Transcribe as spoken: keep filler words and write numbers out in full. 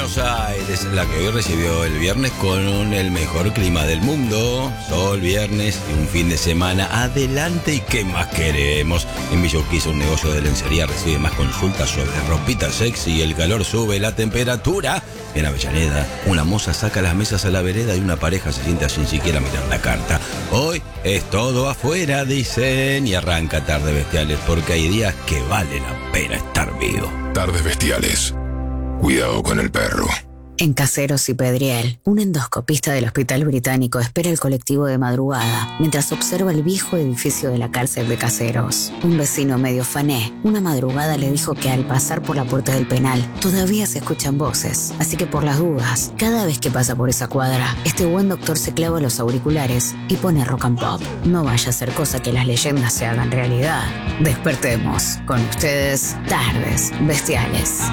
Buenos Aires, la que hoy recibió el viernes con el mejor clima del mundo. Sol, viernes y un fin de semana adelante. ¿Y qué más queremos? En Villa Urquiza, un negocio de lencería recibe más consultas sobre ropita sexy y el calor sube la temperatura. En Avellaneda, una moza saca las mesas a la vereda y una pareja se sienta sin siquiera mirar la carta. Hoy es todo afuera, dicen, y arranca Tardes Bestiales, porque hay días que vale la pena estar vivo. Tardes Bestiales. Cuidado con el perro. En Caseros y Pedriel, un endoscopista del Hospital Británico espera el colectivo de madrugada mientras observa el viejo edificio de la cárcel de Caseros. Un vecino medio fané, una madrugada le dijo que al pasar por la puerta del penal todavía se escuchan voces, así que por las dudas, cada vez que pasa por esa cuadra, este buen doctor se clava los auriculares y pone rock and pop. No vaya a ser cosa que las leyendas se hagan realidad. Despertemos. Con ustedes, Tardes Bestiales.